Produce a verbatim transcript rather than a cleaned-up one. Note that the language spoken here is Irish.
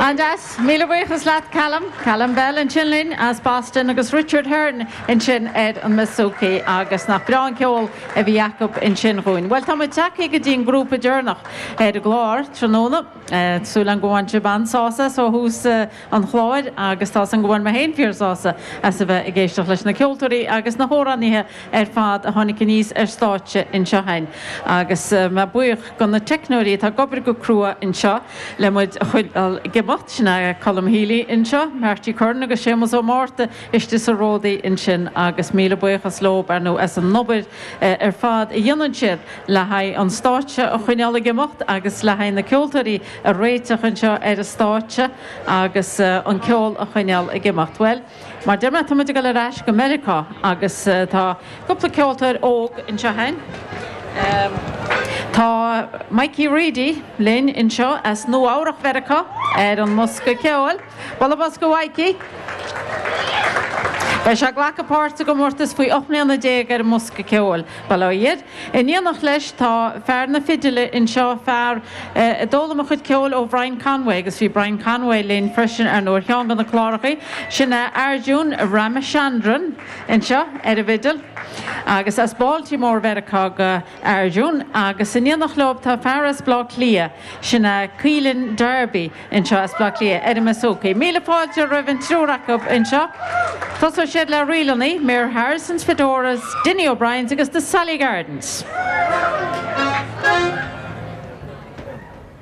Andas, míle buchas leat Callum, Callum Bell in Chinlin, as Boston agus Richard Hearn in Chin Ed and Masuki agus nach Brian Ceol a bhí Jacob in Chinruin. Well, tá mu Jackie go dtín grúpa dúrnach ed a glár tróna, súlan gohain se ban sása, so hús an chláid agus tá an gohain ma héin fíor sása as a bheith i ggéisteach leis na ceoltóirí agus na hóraníthe ar fad a tháinig níos ar stáitse in seohain. Agus ma buich gan na technóirí tá gobar go crua in seo le muid chuid gemacht sinna Colm Healy in seo, Marty Kern agus sémas ó Márta iste sa ródaí in sin agus míle buchas lob ar nó as an nobir ar fad i dionan siad le haid an stáitse a chuineala gemacht agus le haid na ceoltóirí a réiteach in seo ar a stáitse agus an ceol a chuineal a gemacht. Well, mar derma tá muid go le reis go America agus tá cúpla ceoltóir óg in seo hain. Um, Tá Mikey Reedy linn in seo as nó áireach Verica ar an Musca ceol. Balla bas go Mikey. Bei se ghlacha páirte go mórtas faoi opnaíonna déag ar Musca ceol balla iad. In dhéanach leis tá fear na fidile in seo fear dólamach chud ceol ó Brian Conway agus bhí Brian Conway linn freisin ar nóir chean gan na chlárachaí sinna Arjún Ramachandran in seo ar a vidal. Agus as Baltimore Verica go Arjún agus in dhéanach lob tá fearras blá lia sinna Keelan Derby in seo as blá lia ar a Masuki. Míle fáilte roimh trúracha in seo. Tás sé le rialaní, Mayor Harrison's Fedoras, Dinny O'Brien's agus the Sally Gardens.